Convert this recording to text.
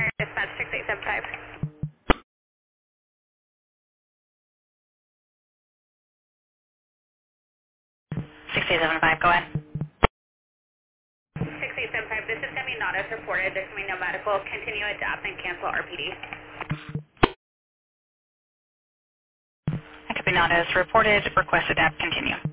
Dispatch 6875. 6875, go ahead. 6875, this is going to be not as reported. There's going to be no medical. Continue it to app and cancel RPD. That could be not as reported. Requested app continue.